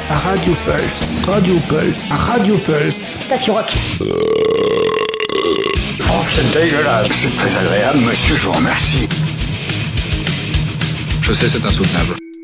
Radio Pulse. Radio Pulse. Radio Pulse. Station Rock. Oh, c'est dégueulasse. C'est très agréable, monsieur, je vous remercie. Je sais, c'est insoutenable.